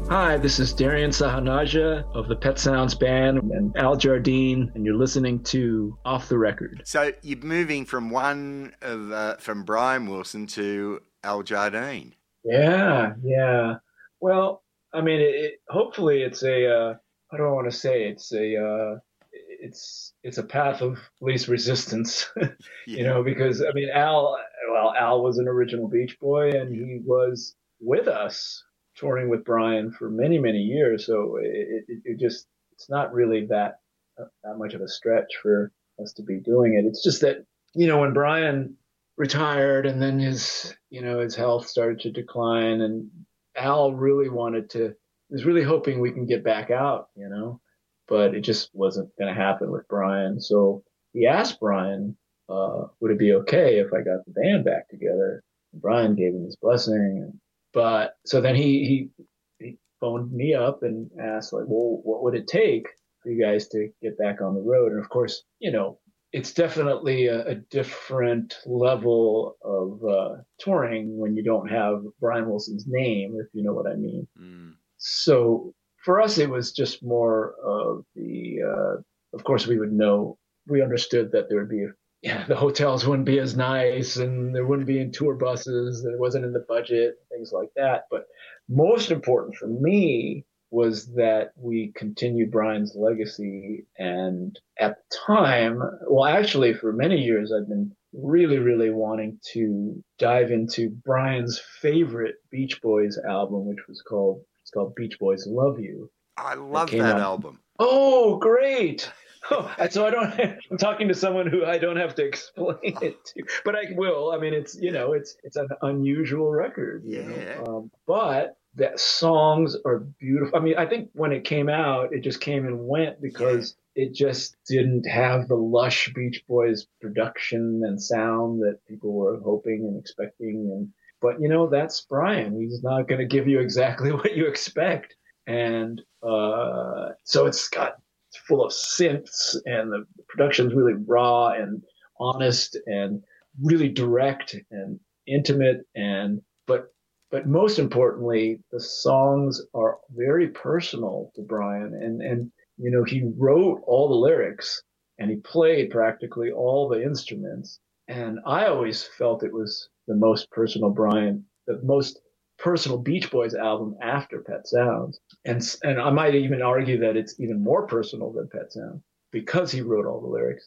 Hi, this is Darian Sahanaja of the Pet Sounds Band and Al Jardine, and you're listening to Off the Record. So you're moving from from Brian Wilson to Al Jardine. Yeah. Well, I mean, hopefully it's how do I want to say? It's a path of least resistance, Yeah, because I mean, Al was an original Beach Boy, and yeah. he was with us touring with Brian for many, many years. So it's not really that much of a stretch for us to be doing it. It's just that, when Brian retired and then his health started to decline, and Al really was really hoping we can get back out, but it just wasn't going to happen with Brian. So he asked Brian, would it be okay if I got the band back together? And Brian gave him his blessing. But so then he phoned me up and asked, like, well, what would it take for you guys to get back on the road? And of course, it's definitely a different level of touring when you don't have Brian Wilson's name, if you know what I mean. Mm. So for us, it was just more of of course, we understood that there would be, the hotels wouldn't be as nice and there wouldn't be in tour buses, and it wasn't in the budget, things like that. But most important for me was that we continued Brian's legacy. And at the time, well, actually, for many years, I've been really, really wanting to dive into Brian's favorite Beach Boys album, which was called Beach Boys Love You. I That love came that out. album. Oh, great. Oh, so I'm talking to someone who I don't have to explain it to, but I will. I mean, it's an unusual record, Yeah. but the songs are beautiful. I mean, I think when it came out, it just came and went Yeah. because it just didn't have the lush Beach Boys production and sound that people were hoping and expecting. But that's Brian. He's not going to give you exactly what you expect. And so it's full of synths, and the production's really raw and honest and really direct and intimate. But most importantly, the songs are very personal to Brian. And he wrote all the lyrics and he played practically all the instruments. And I always felt it was the most personal Beach Boys album after Pet Sounds. And I might even argue that it's even more personal than Pet Sounds because he wrote all the lyrics.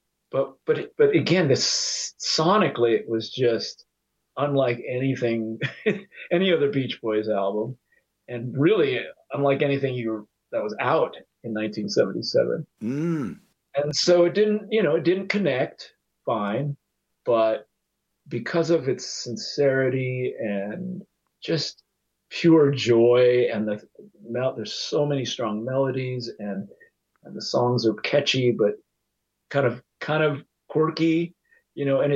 But again, this sonically, it was just unlike anything, any other Beach Boys album, and really unlike anything that was out in 1977. Mm. And so it didn't connect fine, but because of its sincerity and just pure joy, and there's so many strong melodies, and the songs are catchy but kind of quirky, and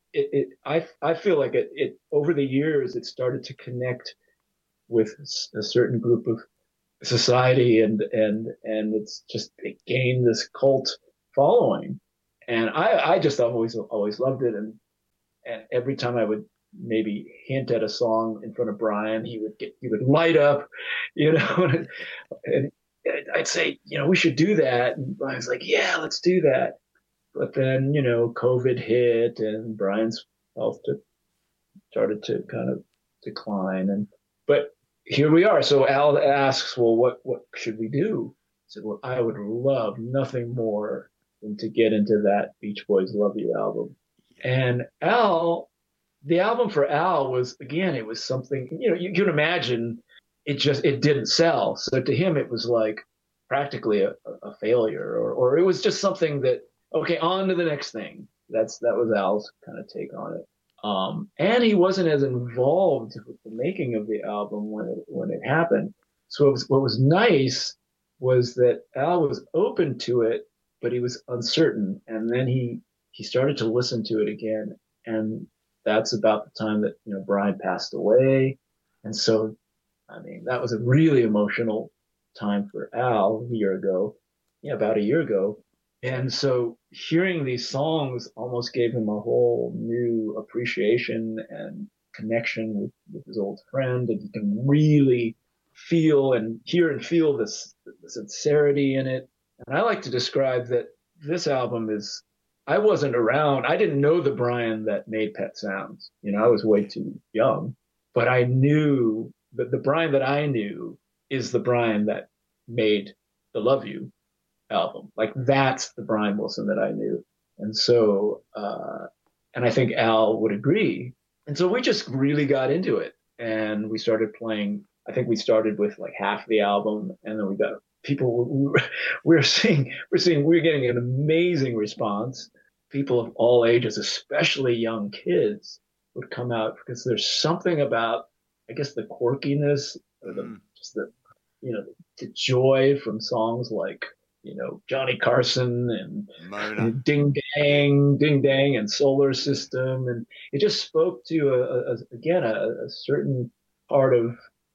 I feel like it over the years it started to connect with a certain group of society, and it gained this cult following. And I just always loved it. And every time I would maybe hint at a song in front of Brian, he would light up, and I'd say, we should do that. And Brian's like, yeah, let's do that. But then, COVID hit and Brian's health started to kind of decline. But here we are. So Al asks, well, what should we do? I said, well, I would love nothing more than to get into that Beach Boys Love You album. And the album for Al was, again, it was something, you can imagine it didn't sell. So to him, it was like practically a failure, or it was just something that, okay, on to the next thing. That was Al's kind of take on it. And he wasn't as involved with the making of the album when it happened. So what was nice was that Al was open to it, but he was uncertain. And then he started to listen to it again, and that's about the time that Brian passed away. And so, I mean, that was a really emotional time for Al about a year ago. And so hearing these songs almost gave him a whole new appreciation and connection with his old friend, and he can really feel and hear and feel the sincerity in it. And I like to describe that this album is, I wasn't around. I didn't know the Brian that made Pet Sounds. I was way too young, but I knew that the Brian that I knew is the Brian that made the Love You album. Like that's the Brian Wilson that I knew. And so, and I think Al would agree. And so we just really got into it and we started playing. I think we started with like half the album and then we got people, we're getting an amazing response. People of all ages, especially young kids, would come out because there's something about, I guess, the quirkiness or just the, the joy from songs like, Johnny Carson and Ding Dang and Solar System. And it just spoke to again, a certain part of,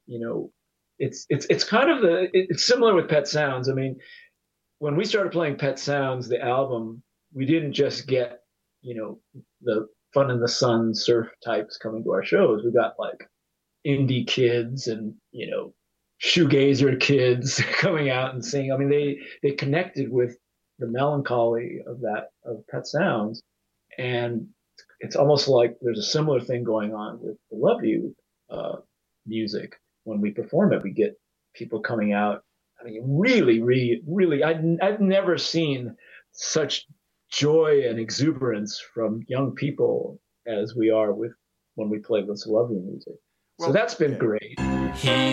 it's kind of it's similar with Pet Sounds. I mean, when we started playing Pet Sounds, the album, we didn't just get, the Fun in the Sun surf types coming to our shows. We got like indie kids and, shoegazer kids coming out and singing. I mean, they connected with the melancholy of Pet Sounds. And it's almost like there's a similar thing going on with the Love You music. When we perform it, we get people coming out. I mean, really, really, really, I've never seen such joy and exuberance from young people as we are with when we play this Love You music. So that's been great.